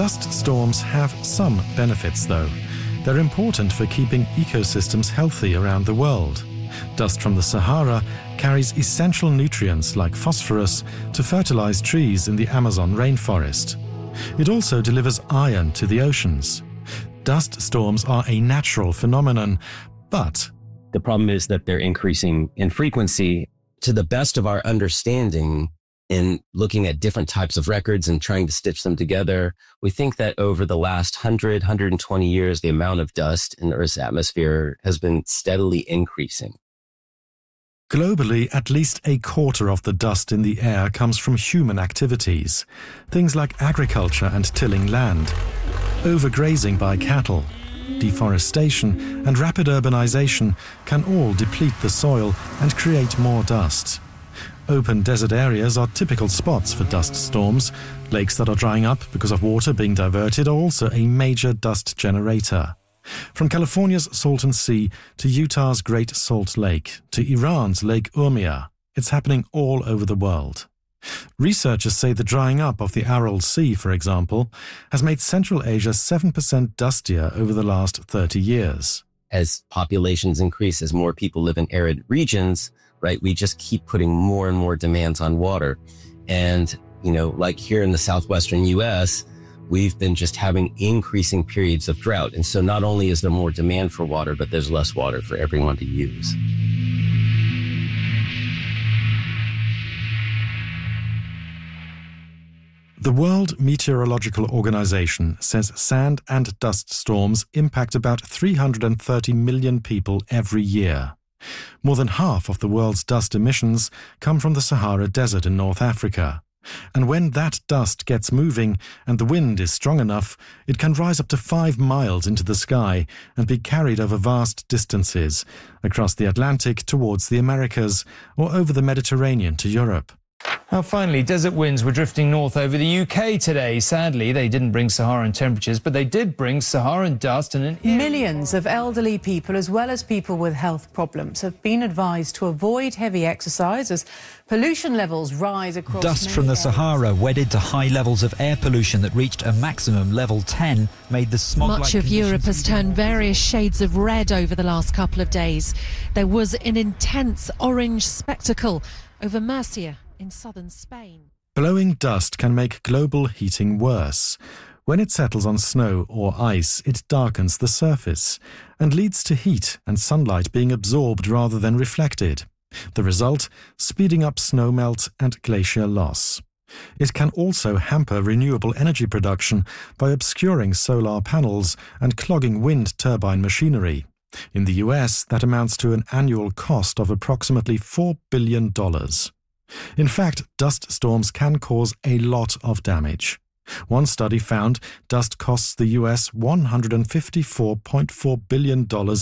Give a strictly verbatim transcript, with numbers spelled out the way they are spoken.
Dust storms have some benefits, though. They're important for keeping ecosystems healthy around the world. Dust from the Sahara carries essential nutrients like phosphorus to fertilize trees in the Amazon rainforest. It also delivers iron to the oceans. Dust storms are a natural phenomenon, but the problem is that they're increasing in frequency. To the best of our understanding, in looking at different types of records and trying to stitch them together, we think that over the last one hundred, one hundred twenty years, the amount of dust in Earth's atmosphere has been steadily increasing. Globally, at least a quarter of the dust in the air comes from human activities. Things like agriculture and tilling land, overgrazing by cattle, deforestation and rapid urbanization can all deplete the soil and create more dust. Open desert areas are typical spots for dust storms. Lakes that are drying up because of water being diverted are also a major dust generator. From California's Salton Sea to Utah's Great Salt Lake to Iran's Lake Urmia, it's happening all over the world. Researchers say the drying up of the Aral Sea, for example, has made Central Asia seven percent dustier over the last thirty years. As populations increase, as more people live in arid regions, right, we just keep putting more and more demands on water. And, you know, like here in the southwestern U S, we've been just having increasing periods of drought. And so not only is there more demand for water, but there's less water for everyone to use. The World Meteorological Organization says sand and dust storms impact about three hundred thirty million people every year. More than half of the world's dust emissions come from the Sahara Desert in North Africa. And when that dust gets moving and the wind is strong enough, it can rise up to five miles into the sky and be carried over vast distances, across the Atlantic towards the Americas, or over the Mediterranean to Europe. Now, finally, desert winds were drifting north over the U K today. Sadly, they didn't bring Saharan temperatures, but they did bring Saharan dust and an... Millions of elderly people, as well as people with health problems, have been advised to avoid heavy exercise as pollution levels rise across... Dust from the Sahara, wedded to high levels of air pollution that reached a maximum level ten, made the smog-like... Much of Europe has turned various shades of red over the last couple of days. There was an intense orange spectacle over Murcia in southern Spain. Blowing dust can make global heating worse. When it settles on snow or ice, it darkens the surface and leads to heat and sunlight being absorbed rather than reflected. The result, speeding up snowmelt and glacier loss. It can also hamper renewable energy production by obscuring solar panels and clogging wind turbine machinery. In the U S, that amounts to an annual cost of approximately four billion dollars. In fact, dust storms can cause a lot of damage. One study found dust costs the U S one hundred fifty-four point four billion dollars